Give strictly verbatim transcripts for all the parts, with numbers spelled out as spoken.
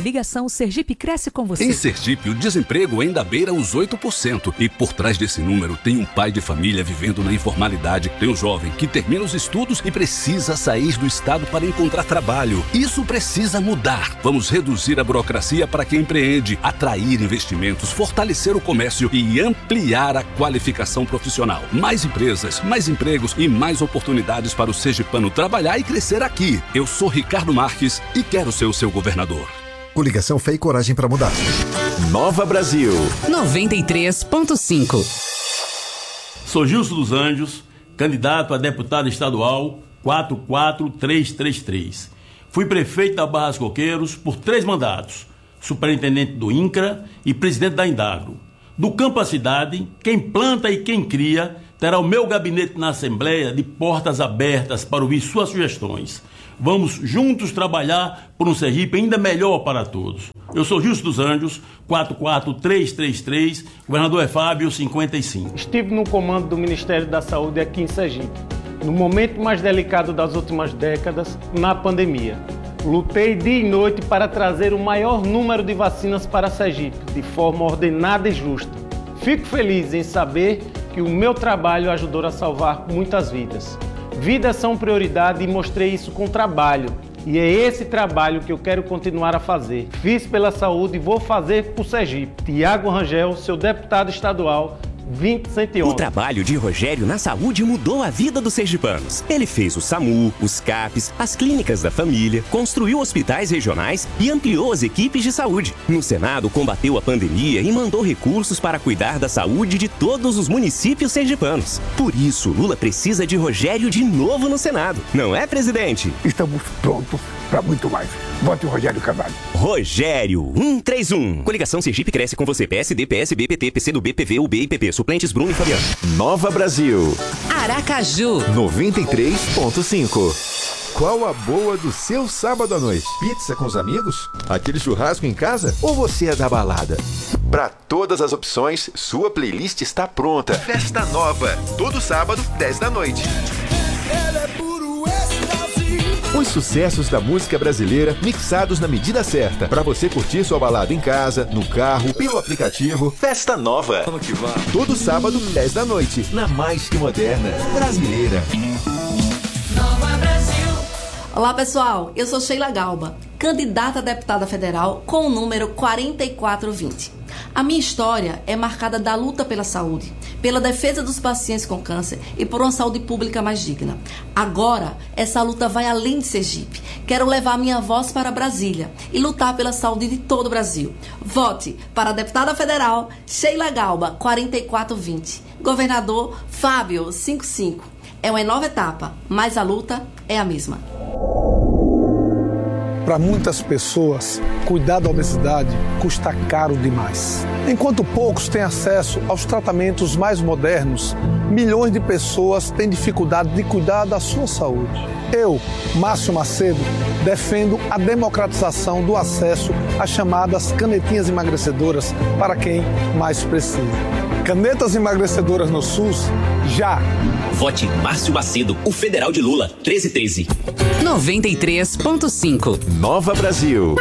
Coligação Sergipe Cresce com você. Em Sergipe, o desemprego ainda beira os oito por cento. E por trás desse número tem um pai de família vivendo na informalidade. Tem um jovem que termina os estudos e precisa sair do estado para encontrar trabalho. Isso precisa mudar. Vamos reduzir a burocracia para quem empreende, atrair investimentos, fortalecer o comércio e ampliar a qualificação profissional. Mais empresas, mais empregos e mais oportunidades para o sergipano trabalhar e crescer aqui. Eu sou Ricardo Marques e quero ser o seu governador. Coligação Fé e Coragem para Mudar. Nova Brasil noventa e três ponto cinco. Sou Gilson dos Anjos, candidato a deputado estadual quatro quatro três três três. Fui prefeito da Barra dos Coqueiros por três mandatos, superintendente do INCRA e presidente da Indagro. Do campo à cidade, quem planta e quem cria terá o meu gabinete na Assembleia de portas abertas para ouvir suas sugestões. Vamos juntos trabalhar por um Sergipe ainda melhor para todos. Eu sou Gilson dos Anjos, quatro quatro três três três, governador é Fábio, cinquenta e cinco. Estive no comando do Ministério da Saúde aqui em Sergipe, no momento mais delicado das últimas décadas, na pandemia. Lutei dia e noite para trazer o maior número de vacinas para Sergipe, de forma ordenada e justa. Fico feliz em saber que o meu trabalho ajudou a salvar muitas vidas. Vidas são prioridade e mostrei isso com trabalho. E é esse trabalho que eu quero continuar a fazer. Fiz pela saúde e vou fazer por Sergipe. Tiago Rangel, seu deputado estadual, vinte cento e onze. O trabalho de Rogério na saúde mudou a vida dos sergipanos. Ele fez o SAMU, os CAPs, as clínicas da família, construiu hospitais regionais e ampliou as equipes de saúde. No Senado, combateu a pandemia e mandou recursos para cuidar da saúde de todos os municípios sergipanos. Por isso, Lula precisa de Rogério de novo no Senado. Não é, presidente? Estamos prontos para muito mais. Vote o Rogério Carvalho. Rogério, cento e trinta e um. Coligação Sergipe Cresce com você. P S D, P S B, P T, PCdoB, P V, U B e P P. Suplentes Bruno e Fabiano. Nova Brasil Aracaju noventa e três ponto cinco. Qual a boa do seu sábado à noite? Pizza com os amigos? Aquele churrasco em casa? Ou você é da balada? Para todas as opções, sua playlist está pronta. Festa Nova, todo sábado, dez da noite. Os sucessos da música brasileira mixados na medida certa, para você curtir sua balada em casa, no carro, pelo aplicativo. Festa Nova. Vamos que vamos. Todo sábado, dez da noite, na mais que moderna brasileira. Nova Brasil. Olá pessoal, eu sou Sheila Galba, candidata a deputada federal com o número quarenta e quatro vinte. A minha história é marcada da luta pela saúde, pela defesa dos pacientes com câncer e por uma saúde pública mais digna. Agora, essa luta vai além de Sergipe. Quero levar minha voz para Brasília e lutar pela saúde de todo o Brasil. Vote para a deputada federal Sheila Galba, quarenta e quatro vinte. Governador Fábio, cinquenta e cinco. É uma nova etapa, mas a luta é a mesma. Para muitas pessoas, cuidar da obesidade custa caro demais. Enquanto poucos têm acesso aos tratamentos mais modernos, milhões de pessoas têm dificuldade de cuidar da sua saúde. Eu, Márcio Macedo, defendo a democratização do acesso às chamadas canetinhas emagrecedoras para quem mais precisa. Canetas emagrecedoras no SUS, já! Vote Márcio Macedo, o federal de Lula, treze treze. noventa e três ponto cinco. Nova Brasil.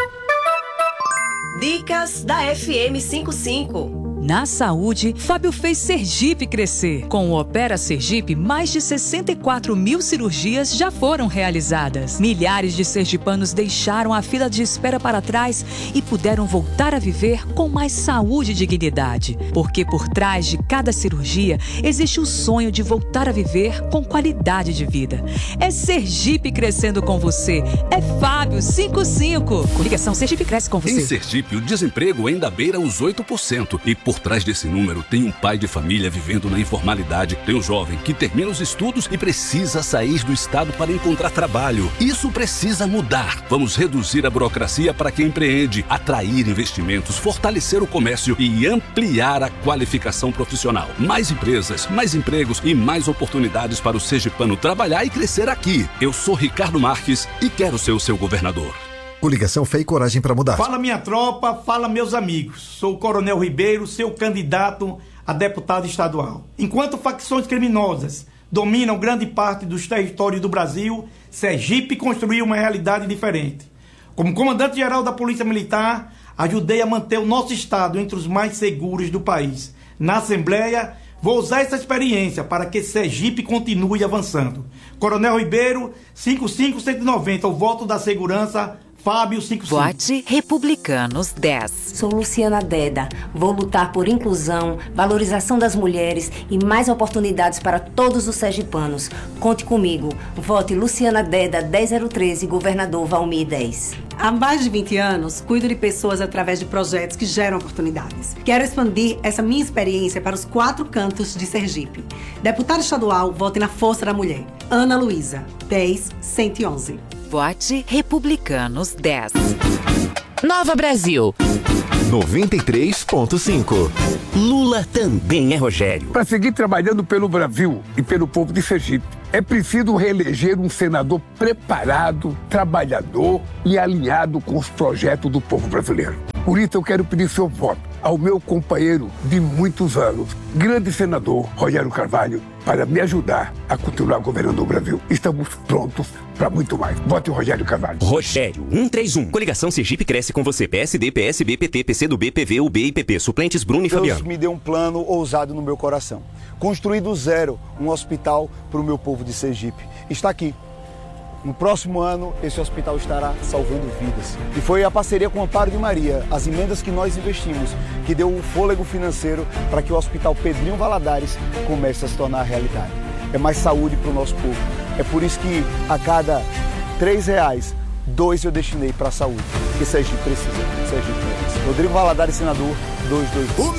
Dicas da F M cinquenta e cinco. Na saúde, Fábio fez Sergipe crescer. Com o Opera Sergipe, mais de sessenta e quatro mil cirurgias já foram realizadas. Milhares de sergipanos deixaram a fila de espera para trás e puderam voltar a viver com mais saúde e dignidade. Porque por trás de cada cirurgia existe o sonho de voltar a viver com qualidade de vida. É Sergipe crescendo com você. É Fábio cinquenta e cinco. Coligação Sergipe Cresce com você. Em Sergipe, o desemprego ainda beira os oito por cento e por trás desse número tem um pai de família vivendo na informalidade. Tem um jovem que termina os estudos e precisa sair do estado para encontrar trabalho. Isso precisa mudar. Vamos reduzir a burocracia para quem empreende, atrair investimentos, fortalecer o comércio e ampliar a qualificação profissional. Mais empresas, mais empregos e mais oportunidades para o sergipano trabalhar e crescer aqui. Eu sou Ricardo Marques e quero ser o seu governador. Coligação Fé e Coragem para Mudar. Fala minha tropa, fala meus amigos. Sou o Coronel Ribeiro, seu candidato a deputado estadual. Enquanto facções criminosas dominam grande parte dos territórios do Brasil, Sergipe construiu uma realidade diferente. Como comandante-geral da Polícia Militar, ajudei a manter o nosso estado entre os mais seguros do país. Na Assembleia, vou usar essa experiência para que Sergipe continue avançando. Coronel Ribeiro, cinco cinco um nove zero, o voto da segurança, Fábio cinco cinco. Vote Republicanos dez. Sou Luciana Deda. Vou lutar por inclusão, valorização das mulheres e mais oportunidades para todos os sergipanos. Conte comigo. Vote Luciana Deda dez zero treze, governador Valmir dez. Há mais de vinte anos, cuido de pessoas através de projetos que geram oportunidades. Quero expandir essa minha experiência para os quatro cantos de Sergipe. Deputada estadual, vote na força da mulher. Ana Luísa, dez cento e onze. Vote Republicanos dez. Nova Brasil noventa e três ponto cinco. Lula também é Rogério. Para seguir trabalhando pelo Brasil e pelo povo de Sergipe, é preciso reeleger um senador preparado, trabalhador e alinhado com os projetos do povo brasileiro. Por isso eu quero pedir seu voto ao meu companheiro de muitos anos, grande senador Rogério Carvalho, para me ajudar a continuar governando o Brasil. Estamos prontos para muito mais. Vote o Rogério Carvalho. Rogério, cento e trinta e um. Coligação Sergipe cresce com você. P S D, P S B, P T, P C do B, P V, U B e P P. Suplentes Bruno e Deus Fabiano. me deu um plano ousado no meu coração. Construir do zero um hospital para o meu povo de Sergipe. Está aqui. No próximo ano, esse hospital estará salvando vidas. E foi a parceria com o Amparo de Maria, as emendas que nós investimos, que deu um fôlego financeiro para que o Hospital Pedrinho Valadares comece a se tornar realidade. É mais saúde para o nosso povo. É por isso que a cada três reais, dois eu destinei para a saúde. Porque Sergipe precisa. Sergipe merece. Rodrigo Valadares, senador, duzentos e vinte e cinco.